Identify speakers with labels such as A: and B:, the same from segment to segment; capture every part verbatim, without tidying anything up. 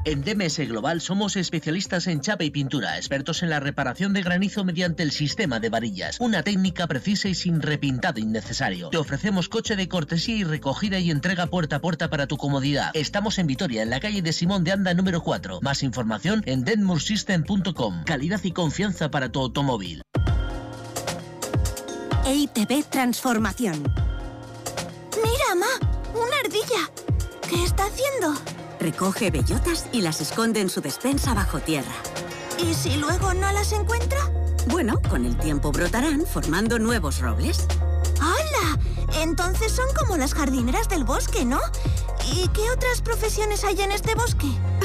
A: En D M S Global somos especialistas en chapa y pintura, expertos en la reparación de granizo mediante el sistema de varillas, una técnica precisa y sin repintado innecesario. Te ofrecemos coche de cortesía y recogida y entrega puerta a puerta para tu comodidad. Estamos en Vitoria, en la calle de Simón de Anda número cuatro. Más información en denmur system punto com. Calidad y confianza para tu automóvil.
B: E I T B Transformación.
C: ¡Mira, Ma! ¡Una ardilla! ¿Qué está haciendo?
B: Recoge bellotas y las esconde en su despensa bajo tierra.
C: ¿Y si luego no las encuentra?
B: Bueno, con el tiempo brotarán formando nuevos robles.
C: ¡Hala! Entonces son como las jardineras del bosque, ¿no? ¿Y qué otras profesiones hay en este bosque?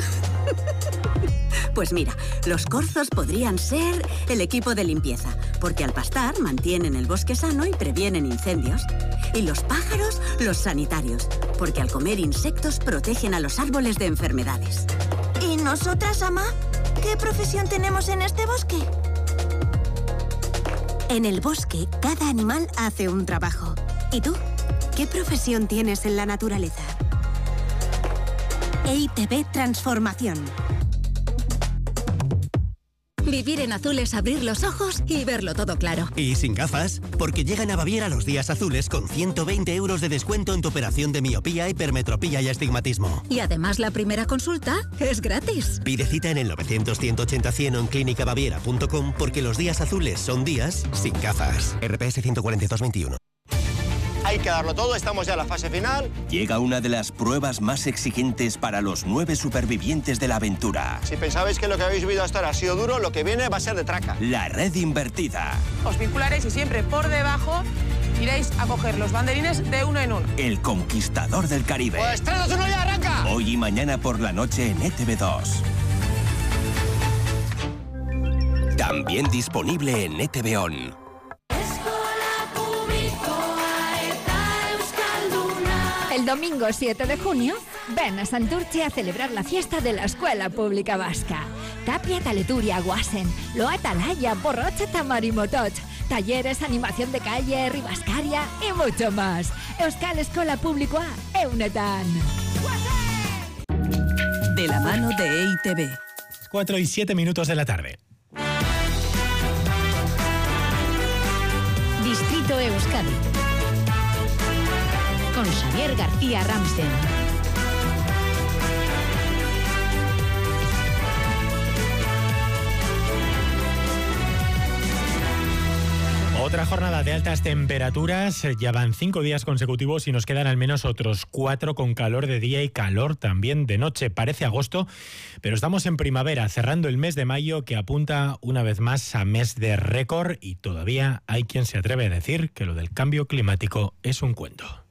B: Pues mira, los corzos podrían ser el equipo de limpieza, porque al pastar mantienen el bosque sano y previenen incendios. Y los pájaros, los sanitarios, porque al comer insectos protegen a los árboles de enfermedades.
C: ¿Y nosotras, Ama? ¿Qué profesión tenemos en este bosque?
B: En el bosque, cada animal hace un trabajo. ¿Y tú? ¿Qué profesión tienes en la naturaleza? E I T B Transformación.
D: Vivir en azul es abrir los ojos y verlo todo claro.
E: Y sin gafas, porque llegan a Baviera los días azules con ciento veinte euros de descuento en tu operación de miopía, hipermetropía y astigmatismo.
D: Y además la primera consulta es gratis.
E: Pide cita en el novecientos, ciento ochenta, cien o en clínica baviera punto com porque los días azules son días sin gafas. R P S ciento cuarenta y dos veintiuno.
F: Hay que darlo todo, estamos ya en la fase final.
G: Llega una de las pruebas más exigentes para los nueve supervivientes de la aventura.
F: Si pensabais que lo que habéis vivido hasta ahora ha sido duro, lo que viene va a ser de traca.
G: La red invertida.
H: Os vincularéis y siempre por debajo iréis a coger los banderines de uno en uno.
G: El conquistador del Caribe.
F: Pues tres, dos, uno, ya arranca.
G: Hoy y mañana por la noche en E T V dos. También disponible en E T V On.
I: El domingo siete de junio, ven a Santurce a celebrar la fiesta de la Escuela Pública Vasca. Tapia, Taleturia, Guasen, Loa, Talaya, Borrocha, Tamarimotoch, talleres, animación de calle, ribascaria y mucho más. Euskal Eskola Publikoa Eunetan.
B: De la mano de E I T B.
J: cuatro y siete minutos de la tarde.
K: Distrito Euskadi. Con Xavier García Ramsten.
J: Otra jornada de altas temperaturas, ya van cinco días consecutivos y nos quedan al menos otros cuatro con calor de día y calor también de noche. Parece agosto, pero estamos en primavera, cerrando el mes de mayo que apunta una vez más a mes de récord y todavía hay quien se atreve a decir que lo del cambio climático es un cuento.